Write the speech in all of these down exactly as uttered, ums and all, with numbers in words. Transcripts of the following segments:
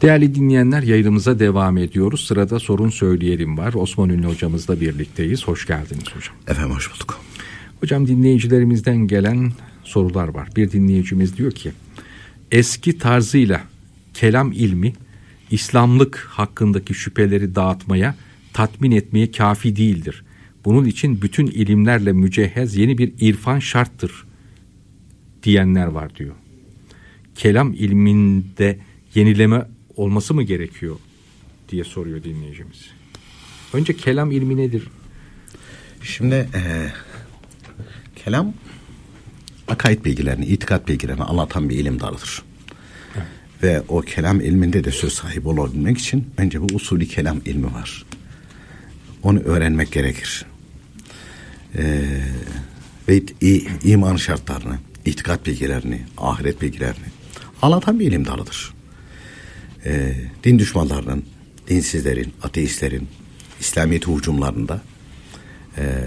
Değerli dinleyenler, yayınımıza devam ediyoruz. Sırada sorun söyleyelim var. Osman Ünlü hocamızla birlikteyiz. Hoş geldiniz hocam. Efendim hoş bulduk. Hocam, dinleyicilerimizden gelen sorular var. Bir dinleyicimiz diyor ki, eski tarzıyla kelam ilmi İslamlık hakkındaki şüpheleri dağıtmaya, tatmin etmeye kafi değildir. Bunun için bütün ilimlerle mücehhez yeni bir irfan şarttır diyenler var diyor. Kelam ilminde yenileme olması mı gerekiyor diye soruyor dinleyicimiz. Önce kelam ilmi nedir? Şimdi e, kelam akaid bilgilerini, itikat bilgilerini anlatan bir ilim dalıdır. Evet. Ve o kelam ilminde de söz sahibi olabilmek için önce bu usulü kelam ilmi var. Onu öğrenmek gerekir. E, ve iman şartlarını, itikat bilgilerini, ahiret bilgilerini anlatan bir ilim dalıdır. E, din düşmanlarının, dinsizlerin, ateistlerin, İslamiyet'e hücumlarında e,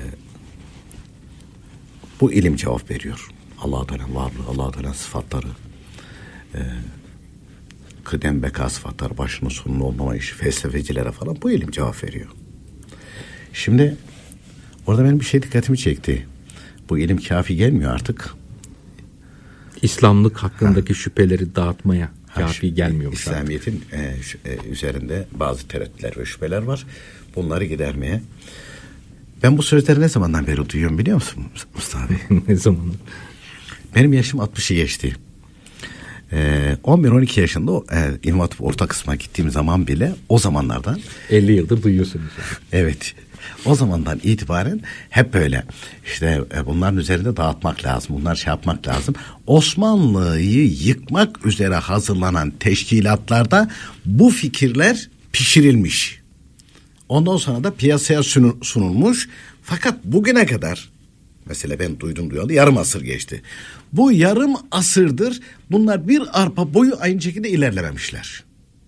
bu ilim cevap veriyor. Allah-u Teala'nın varlığı, Allah-u Teala'nın sıfatları, e, kıdem beka sıfatları, başının sonunun olmama işi, felsefecilere falan bu ilim cevap veriyor. Şimdi orada benim bir şey dikkatimi çekti. Bu ilim kafi gelmiyor artık. İslamlık hakkındaki ha. şüpheleri dağıtmaya kafi gelmiyor. İslamiyet'in e, şu, e, üzerinde bazı tereddütler ve şüpheler var. Bunları gidermeye. Ben bu sözleri ne zamandan beri duyuyorum biliyor musun Mustafa abi? Ne zaman? Benim yaşım altmışı geçti. Ee, on bir on iki yaşında o, e, İmam Hatip orta kısma gittiğim zaman bile o zamanlardan elli yıldır duyuyorsunuz. Evet. O zamandan itibaren hep böyle işte e, bunların üzerinde dağıtmak lazım. Bunlar şey yapmak lazım. Osmanlı'yı yıkmak üzere hazırlanan teşkilatlarda bu fikirler pişirilmiş. Ondan sonra da piyasaya sunulmuş. Fakat bugüne kadar, mesela ben duydum duyalı yarım asır geçti. Bu yarım asırdır bunlar bir arpa boyu aynı şekilde ilerlememişler.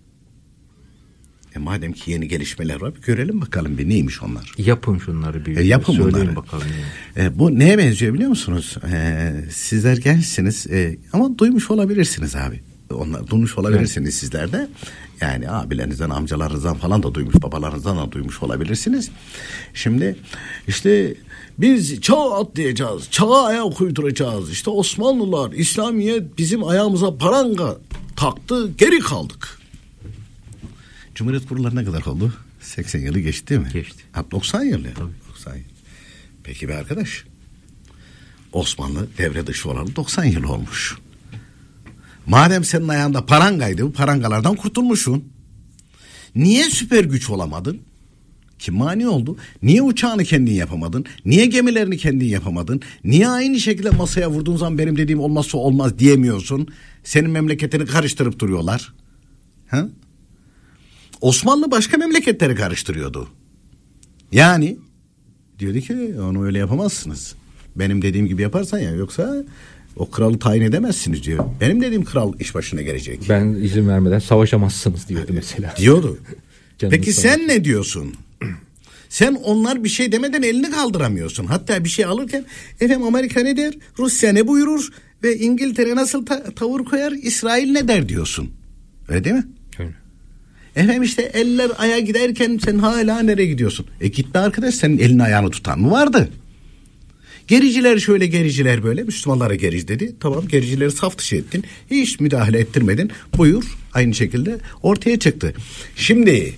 E madem ki yeni gelişmeler var, bir görelim bakalım bir neymiş onlar. Yapın şunları bir. E yapın söyleyin bunları. Bakalım. E, bu neye benziyor biliyor musunuz? E, sizler gençsiniz e, ama duymuş olabilirsiniz abi. Onlar duymuş olabilirsiniz evet. Sizler de. Yani abilerinizden, amcalarınızdan falan da duymuş, babalarınızdan da duymuş olabilirsiniz. Şimdi işte biz çağa atlayacağız, çağa ayak uyduracağız. İşte Osmanlılar, İslamiyet bizim ayağımıza paranga taktı, geri kaldık. Cumhuriyet kurulları ne kadar oldu? seksen yılı geçti değil mi? Geçti. Ha, doksan yıl ya. Tabii. doksan yıl. Peki be arkadaş. Osmanlı devre dışı olalı doksan yıl olmuş. Madem senin ayağında parangaydı, bu parangalardan kurtulmuşsun. Niye süper güç olamadın? Kim mani oldu? Niye uçağını kendin yapamadın? Niye gemilerini kendin yapamadın? Niye aynı şekilde masaya vurduğun zaman benim dediğim olmazsa olmaz diyemiyorsun? Senin memleketini karıştırıp duruyorlar. Ha? Osmanlı başka memleketleri karıştırıyordu. Yani diyordu ki onu öyle yapamazsınız. Benim dediğim gibi yaparsan ya, yoksa o kralı tayin edemezsiniz diyor. Benim dediğim kral iş başına gelecek. Ben izin vermeden savaşamazsınız diyordu mesela. Diyordu. Peki sen ne diyorsun? Sen onlar bir şey demeden elini kaldıramıyorsun. Hatta bir şey alırken efendim Amerika ne der, Rusya ne buyurur ve İngiltere nasıl ta- tavır koyar, İsrail ne der diyorsun. Öyle değil mi? Öyle. Efendim işte eller ayağa giderken sen hala nereye gidiyorsun? E gitti arkadaş, senin elini ayağını tutan mı vardı? Gericiler şöyle, gericiler böyle, Müslümanlara gerici dedi. Tamam, gericileri saf dışı ettin. Hiç müdahale ettirmedin. Buyur, aynı şekilde ortaya çıktı. Şimdi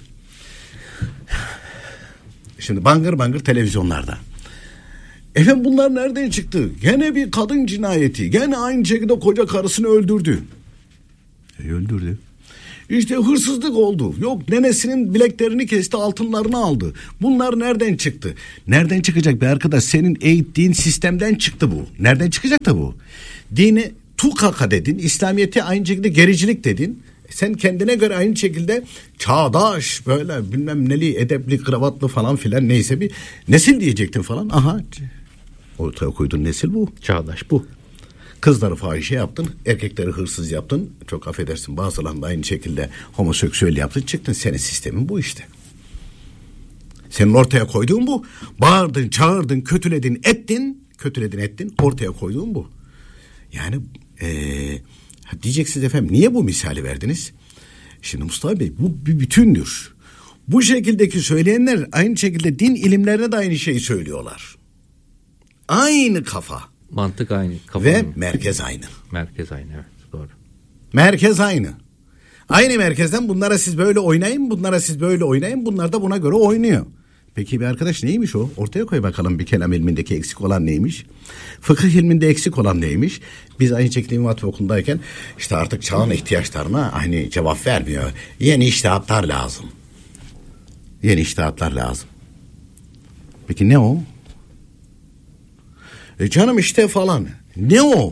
Şimdi bangır bangır televizyonlarda. Efendim bunlar nereden çıktı? Gene bir kadın cinayeti. Gene aynı şekilde koca karısını öldürdü. E, öldürdü. İşte hırsızlık oldu. Yok nenesinin bileklerini kesti, altınlarını aldı. Bunlar nereden çıktı? Nereden çıkacak be arkadaş? Senin eğittiğin sistemden çıktı bu. Nereden çıkacak da bu? Dini tukaka dedin. İslamiyet'e aynı şekilde gericilik dedin. Sen kendine göre aynı şekilde çağdaş böyle bilmem neli, edepli, kravatlı falan filan neyse bir nesil diyecektin falan. Aha, ortaya koyduğun nesil bu. Çağdaş bu. Kızları fahişe yaptın, erkekleri hırsız yaptın. Çok affedersin, bazılarında aynı şekilde homoseksüel yaptın, çıktın. Senin sistemin bu işte. Senin ortaya koyduğun bu. Bağırdın, çağırdın, kötüledin, ettin. Kötüledin, ettin. Ortaya koyduğun bu. Yani ee, diyeceksiniz efendim niye bu misali verdiniz? Şimdi Mustafa Bey bu bir bütündür. Bu şekildeki söyleyenler aynı şekilde din ilimlerine de aynı şeyi söylüyorlar. Aynı kafa. Mantık aynı. Kafa Ve aynı. merkez aynı. Merkez aynı, evet, doğru. Merkez aynı. Aynı merkezden bunlara siz böyle oynayın, bunlara siz böyle oynayın, bunlar da buna göre oynuyor. Peki bir arkadaş neymiş o? Ortaya koy bakalım bir kelam ilmindeki eksik olan neymiş? Fıkıh ilminde eksik olan neymiş? Biz aynı şekilde İmam Hatip Okulu'ndayken işte artık çağın ihtiyaçlarına hani cevap vermiyor. Yeni içtihatlar lazım. Yeni içtihatlar lazım. Peki ne o? E canım işte falan. Ne o?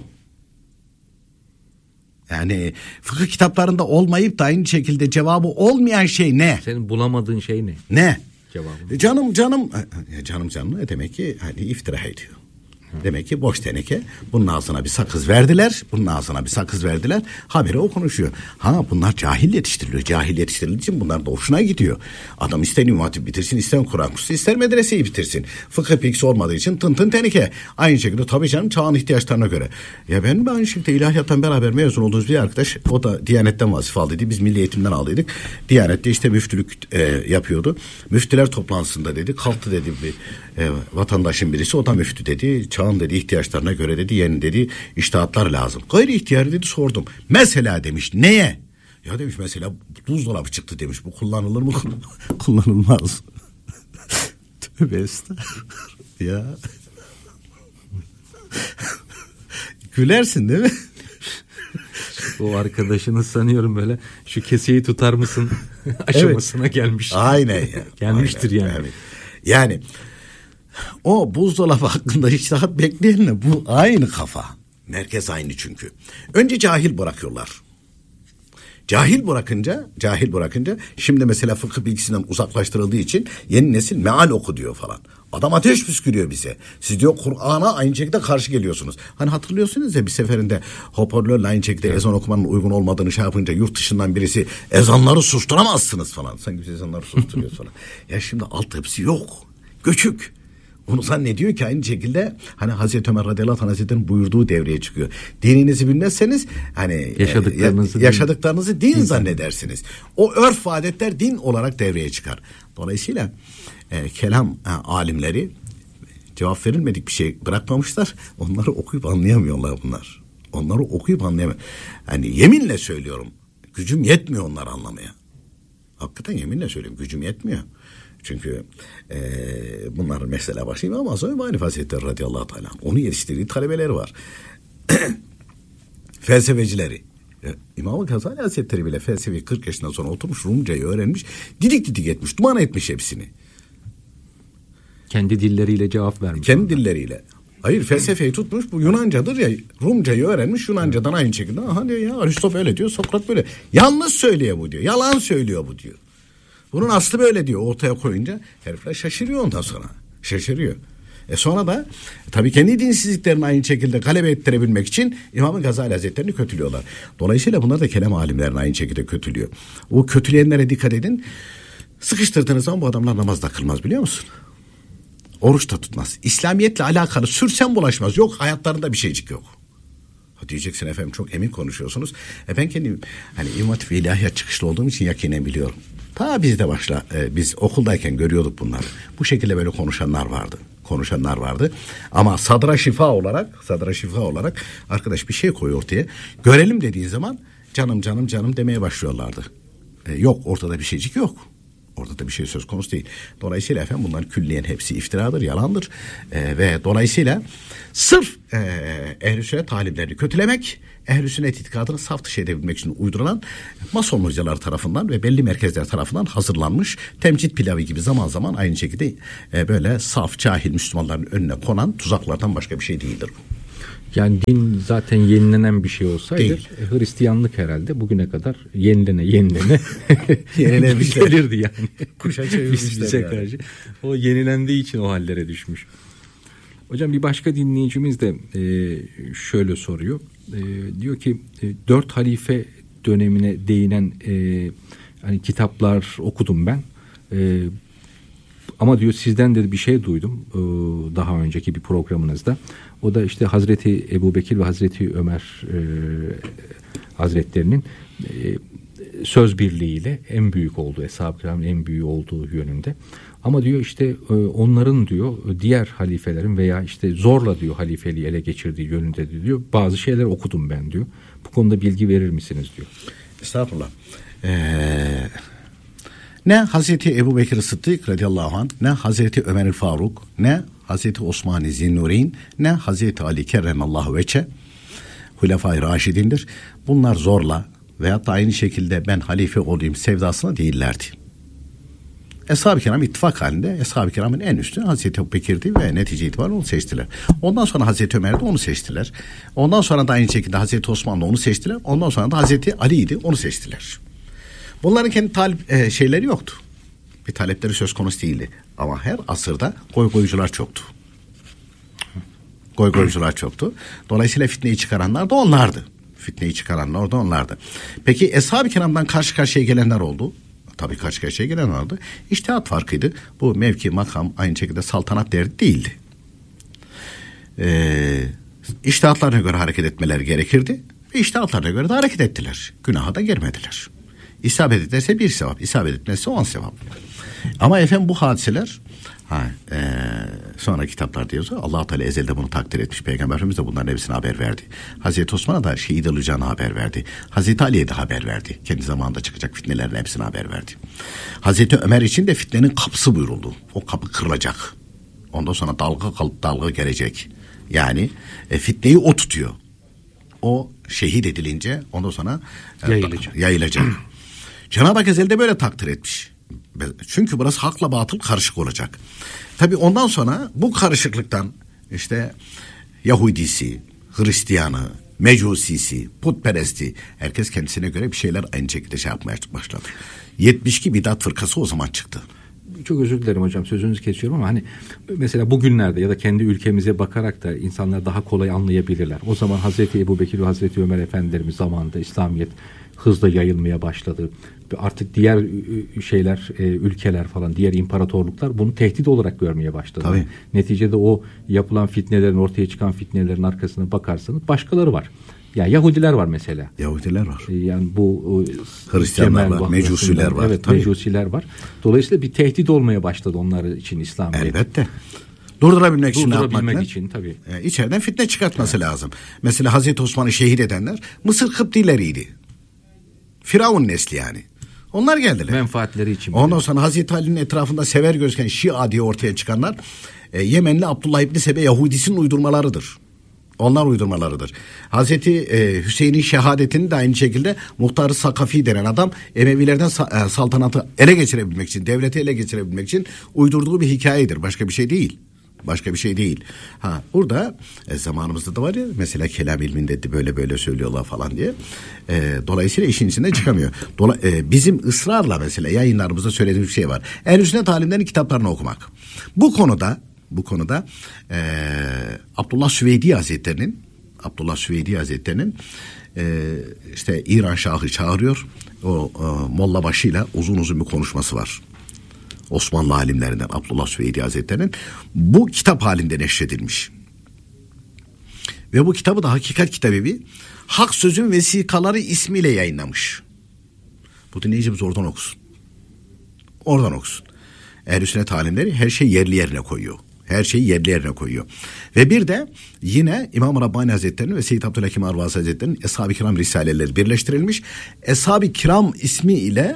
Yani fıkıh kitaplarında olmayıp da aynı şekilde cevabı olmayan şey ne? Senin bulamadığın şey ne? Ne? Cevabı. E canım canım canım canım ne demek ki hani iftira ediyor. Hı. Demek ki boş teneke. Bunun ağzına bir sakız verdiler. Bunun ağzına bir sakız verdiler. Haberi o konuşuyor. Ha bunlar cahil yetiştiriliyor. Cahil yetiştirildiği için bunlar da hoşuna gidiyor. Adam ister İmam Hatip bitirsin, ister Kur'an kursu, ister medreseyi bitirsin. Fıkıh bilgisi olmadığı için tın tın teneke. Aynı şekilde tabii canım çağın ihtiyaçlarına göre. Ya ben de aynı şekilde ilahiyattan beraber mezun olduğumuz bir arkadaş, o da Diyanet'ten vazife aldıydı. Biz milli eğitimden aldıydık. Diyanet'te işte müftülük e, yapıyordu. Müftüler toplantısında dedi. Kalktı dedi bir e, vatandaşın birisi, o da müftü dedi. Çağın dedi ihtiyaçlarına göre dedi yeni dedi içtihatlar lazım. Gayri ihtiyari dedi sordum. Mesela demiş neye? Ya demiş mesela buzdolabı çıktı demiş. Bu kullanılır mı? Kullanılmaz. Tövbe estağfurullah. Ya. Gülersin değil mi? O arkadaşınız sanıyorum böyle şu keseyi tutar mısın aşamasına evet. gelmiş. Aynen ya. Gelmiştir aynen, yani. Yani. Yani o buzdolabı hakkında içtihat bekleyenle bu aynı kafa. Merkez aynı çünkü. Önce cahil bırakıyorlar. Cahil bırakınca, cahil bırakınca şimdi mesela fıkıh bilgisinden uzaklaştırıldığı için yeni nesil meal oku diyor falan. Adam ateş püskürüyor bize. Siz diyor Kur'an'a aynı şekilde karşı geliyorsunuz. Hani hatırlıyorsunuz ya bir seferinde hoparlörle aynı şekilde evet. ezan okumanın uygun olmadığını şey yapınca yurt dışından birisi ezanları susturamazsınız falan. Sanki biz ezanları susturuyoruz falan. Ya şimdi altyapısı yok. Göçük. Onu zannediyor ki aynı şekilde hani Hazreti Ömer radıyallahu anh hazretleri'nin buyurduğu devreye çıkıyor. Dininizi bilmezseniz hani yaşadıklarınızı, e, yaşadıklarınızı din, din zannedersiniz. O örf ve adetler din olarak devreye çıkar. Dolayısıyla e, kelam e, alimleri cevap verilmedik bir şey bırakmamışlar. Onları okuyup anlayamıyorlar bunlar. Onları okuyup anlayamıyor. Yani yeminle söylüyorum. Gücüm yetmiyor onları anlamaya. Hakikaten yeminle söylüyorum. Gücüm yetmiyor. Çünkü e, bunların mesela başı İmam Azam İmam Hazretleri radıyallahu teala. Onu yetiştirdiği talebeleri var. Felsefecileri. E, İmam Gazali Hazretleri bile felsefeyi kırk yaşından sonra oturmuş Rumcayı öğrenmiş. Didik didik etmiş. Duman etmiş hepsini. Kendi dilleriyle cevap vermiş. Kendi orada. dilleriyle. Hayır felsefeyi tutmuş. Bu Yunancadır ya. Rumcayı öğrenmiş. Yunancadan aynı şekilde. Aha diyor ya Aristof öyle diyor. Sokrat böyle. Yanlış söylüyor bu diyor. Yalan söylüyor bu diyor. Bunun aslı böyle diyor ortaya koyunca herifler şaşırıyor ondan sonra. Şaşırıyor. E sonra da tabii kendi dinsizliklerini aynı şekilde galebe ettirebilmek için İmam Gazali Hazretleri'ni kötülüyorlar. Dolayısıyla bunlar da kelam alimlerini aynı şekilde kötülüyor. O kötüleyenlere dikkat edin. Sıkıştırdığınız zaman bu adamlar namaz da kılmaz biliyor musun? Oruç da tutmaz. İslamiyetle alakalı sürsen bulaşmaz. Yok hayatlarında bir şeycik yok. Ha diyeceksin efendim çok emin konuşuyorsunuz. E ben kendim hani İmam Hatip ve ilahiyat çıkışlı olduğum için yakinen biliyorum. Ta biz de başla e, biz okuldayken görüyorduk bunları. Bu şekilde böyle konuşanlar vardı. Konuşanlar vardı. Ama sadra şifa olarak, sadra şifa olarak arkadaş bir şey koy ortaya. Görelim dediği zaman canım canım canım demeye başlıyorlardı. E, yok ortada bir şeycik yok. Ortada bir şey söz konusu değil. Dolayısıyla efendim bunlar külliyen hepsi iftiradır, yalandır. E, ve dolayısıyla sırf e, ehl-i sünnet talimlerini kötülemek, ehl-i sünnet itikadını saf dışı edebilmek için uydurulan mason hocalar tarafından ve belli merkezler tarafından hazırlanmış temcit pilavı gibi zaman zaman aynı şekilde e, böyle saf, cahil Müslümanların önüne konan tuzaklardan başka bir şey değildir. Yani din zaten yenilenen bir şey olsaydı e, Hristiyanlık herhalde bugüne kadar yenilene yenilene gelirdi yani. Kuşa çevirmişler bize yani. karşı. O yenilendiği için o hallere düşmüş. Hocam bir başka dinleyicimiz de e, şöyle soruyor. E, diyor ki e, dört halife dönemine değinen e, hani kitaplar okudum ben. E, ama diyor sizden de bir şey duydum e, daha önceki bir programınızda. O da işte Hazreti Ebubekir ve Hazreti Ömer e, Hazretlerinin e, söz birliğiyle en büyük olduğu, Eshab-ı Kiram'ın en büyüğü olduğu yönünde. Ama diyor işte onların diyor diğer halifelerin veya işte zorla diyor halifeliği ele geçirdiği yönünde diyor bazı şeyler okudum ben diyor. Bu konuda bilgi verir misiniz diyor. Estağfurullah. Ee, ne Hazreti Ebu Bekir Sıddık radıyallahu anh, ne Hazreti Ömer Faruk, ne Hazreti Osman-ı Zinnureyn, ne Hazreti Ali kerremallahu veçhe Hulefai Raşidindir. Bunlar zorla veyahut da aynı şekilde ben halife olayım sevdasına değillerdi. Eshab-ı Kiram ittifak halinde Eshab-ı Kiram'ın en üstü Hazreti Ebu Bekir'di ve netice itibariyle onu seçtiler. Ondan sonra Hazreti Ömer'de onu seçtiler. Ondan sonra da aynı şekilde Hazreti Osman'da onu seçtiler. Ondan sonra da Hazreti Ali'ydi, onu seçtiler. Bunların kendi talip e, şeyleri yoktu. Bir talepleri söz konusu değildi. Ama her asırda goy goycular çoktu. Goy goycular çoktu. Dolayısıyla fitneyi çıkaranlar da onlardı. Fitneyi çıkaranlar da onlardı. Peki Eshab-ı Kiram'dan karşı karşıya gelenler oldu. Tabii karşı karşıya gelen vardı. İçtihat farkıydı. Bu mevki, makam aynı şekilde saltanat derdi değildi. Ee, İçtihatlarına göre hareket etmeleri gerekirdi. Ve içtihatlarına göre de hareket ettiler. Günaha da girmediler. İsabet ederse bir sevap, isabet etmezse on sevap. Ama efendim bu hadiseler ha, e, sonra kitaplar diyoruz. Allah-u Teala ezelde bunu takdir etmiş. Peygamber Efendimiz de bunların hepsine haber verdi. Hazreti Osman'a da şehit olacağını haber verdi. Hazreti Ali'ye de haber verdi. Kendi zamanında çıkacak fitnelerin hepsine haber verdi. Hazreti Ömer için de fitnenin kapısı buyuruldu. O kapı kırılacak. Ondan sonra dalga kalıp dalga gelecek. Yani e, fitneyi o tutuyor. O şehit edilince ondan sonra e, yayılacak. yayılacak. Cenab-ı Hak ezelde böyle takdir etmiş. Çünkü burası hakla batıl karışık olacak. Tabii ondan sonra bu karışıklıktan işte Yahudisi, Hristiyanı, Mecusisi, putperesti herkes kendisine göre bir şeyler aynı şekilde şey yapmaya başladı. yetmiş iki bidat fırkası o zaman çıktı. Çok özür dilerim hocam, sözünüzü kesiyorum ama hani mesela bugünlerde ya da kendi ülkemize bakarak da insanlar daha kolay anlayabilirler. O zaman Hazreti Ebu Bekir ve Hazreti Ömer Efendilerimiz zamanında İslamiyet hızla yayılmaya başladı. Artık diğer şeyler, ülkeler falan, diğer imparatorluklar bunu tehdit olarak görmeye başladı. Tabii. Neticede o yapılan fitnelerin, ortaya çıkan fitnelerin arkasına bakarsanız başkaları var. Ya Yahudiler var mesela. Yahudiler var. Yani bu Hristiyanlar var, Mecusiler var. Evet, tabii. Mecusiler var. Dolayısıyla bir tehdit olmaya başladı onlar için İslamiyet. Elbette. Durdurabilmek için Durdurabilmek ne yapmak için tabii. E, içeriden fitne çıkartması evet. lazım. Mesela Hazreti Osman'ı şehit edenler Mısır Kıptileriydi. Firavun nesli yani. Onlar geldiler. Menfaatleri için. Ondan sonra Hazreti Ali'nin etrafında sever gözüken Şia diye ortaya çıkanlar e, Yemenli Abdullah İbni Sebe Yahudisinin uydurmalarıdır. Onlar uydurmalarıdır. Hazreti e, Hüseyin'in şehadetini de aynı şekilde Muhtar-ı Sakafi denen adam Emevilerden sa- e, saltanatı ele geçirebilmek için, devleti ele geçirebilmek için uydurduğu bir hikayedir. Başka bir şey değil. Başka bir şey değil. Ha burada e, zamanımızda da var ya mesela kelam ilminde de böyle böyle söylüyorlar falan diye. E, dolayısıyla işin içinden çıkamıyor. Dola, e, bizim ısrarla mesela yayınlarımızda söylediğimiz bir şey var. Ehl-i Sünnet alimlerinin kitaplarını okumak. Bu konuda bu konuda e, Abdullah Süveydi Hazretleri'nin Abdullah Süveydi Hazretleri'nin e, işte İran Şahı çağırıyor. O e, molla başıyla uzun uzun bir konuşması var. Osmanlı alimlerinden Abdullah Süveydi Hazretleri'nin bu kitap halinde neşredilmiş. Ve bu kitabı da Hakikat Kitabevi Hak Sözün Vesikaları ismiyle yayınlamış. Bu dinleyicimiz oradan okusun. Oradan okusun. Ehl-i Sünnet alimleri her şeyi yerli yerine koyuyor. Her şeyi yerli yerine koyuyor. Ve bir de yine İmam-ı Rabbani Hazretleri'nin ve Seyyid Abdülhakim Arvasi Hazretleri'nin Eshab-ı Kiram Risaleleri birleştirilmiş. Eshab-ı Kiram ismi ile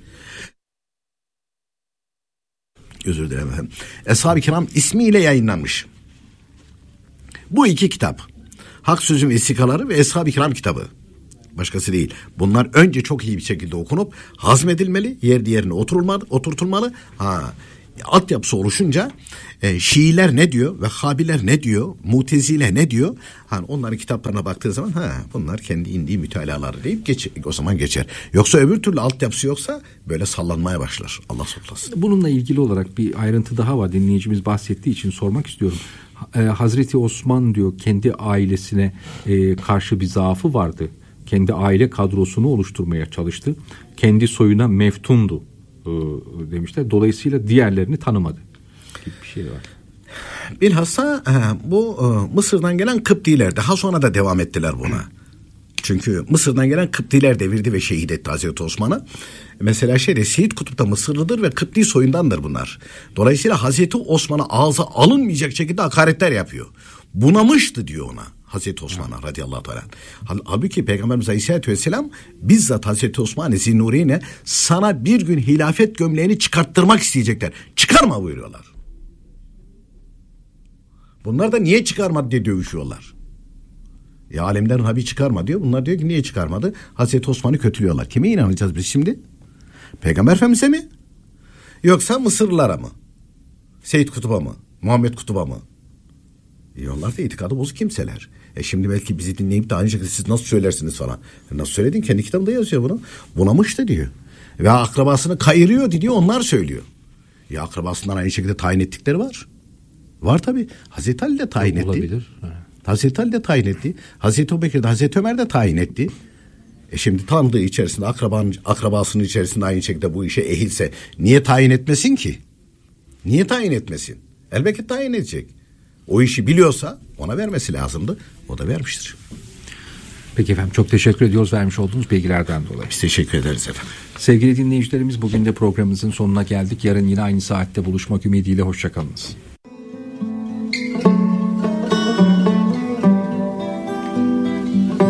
özür dilerim efendim. Eshab-ı Kiram ismiyle yayınlanmış. Bu iki kitap. Hak Sözün Vesikaları ve Eshab-ı Kiram kitabı. Başkası değil. Bunlar önce çok iyi bir şekilde okunup hazmedilmeli, yer yerine oturulmalı, oturtulmalı. Ha, altyapısı oluşunca e, Şiiler ne diyor, Vehhabiler ne diyor, Mutezile ne diyor? Hani onların kitaplarına baktığı zaman ha bunlar kendi indiği mütalaları deyip geç, o zaman geçer. Yoksa öbür türlü altyapısı yoksa böyle sallanmaya başlar. Allah saklasın. Bununla ilgili olarak bir ayrıntı daha var. Dinleyicimiz bahsettiği için sormak istiyorum. Ee, Hazreti Osman diyor kendi ailesine e, karşı bir zaafı vardı. Kendi aile kadrosunu oluşturmaya çalıştı. Kendi soyuna meftundu e, demişler. Dolayısıyla diğerlerini tanımadı gibi bir şey var. Bilhassa e, bu e, Mısır'dan gelen Kıptiler daha sonra da devam ettiler buna. Çünkü Mısır'dan gelen Kıptiler devirdi ve şehit etti Hazreti Osman'ı. Mesela şeyde Seyit Kutup da Mısırlıdır ve Kıpti soyundandır bunlar. Dolayısıyla Hazreti Osman'a ağza alınmayacak şekilde hakaretler yapıyor. Bunamıştı diyor ona Hazreti Osman'a radıyallahu teala. Halbuki Peygamberimiz Aleyhisselatü Vesselam bizzat Hazreti Osman Zinnuri'ne sana bir gün hilafet gömleğini çıkarttırmak isteyecekler. Çıkarma buyuruyorlar. Bunlar da niye çıkarmadı diye dövüşüyorlar. Ya alemden Habi çıkarma diyor. Bunlar diyor ki niye çıkarmadı? Hazreti Osman'ı kötülüyorlar. Kime inanacağız biz şimdi? Peygamber Efendimiz'e mi? Yoksa Mısırlılara mı? Seyit Kutup'a mı? Muhammed Kutup'a mı? E onlar da itikadı bozuk kimseler. E şimdi belki bizi dinleyip de aynı şekilde siz nasıl söylersiniz falan. E nasıl söyledin? Kendi kitabında yazıyor bunu. Bunamıştı diyor. Ve akrabasını kayırıyor diyor, onlar söylüyor. Ya akrabasından aynı şekilde tayin ettikleri var. Var tabii. Hazreti Ali de tayin etti. Olabilir. Hazreti Ali de tayin etti. Hazreti Ebubekir de Hazreti Ömer de tayin etti. E şimdi tanıdığı içerisinde akrabanın, akrabasının içerisinde aynı şekilde bu işe ehilse niye tayin etmesin ki? Niye tayin etmesin? Elbette tayin edecek. O işi biliyorsa ona vermesi lazımdı. O da vermiştir. Peki efendim, çok teşekkür ediyoruz vermiş olduğunuz bilgilerden dolayı. Biz teşekkür ederiz efendim. Sevgili dinleyicilerimiz, bugün de programımızın sonuna geldik. Yarın yine aynı saatte buluşmak ümidiyle hoşça kalınız.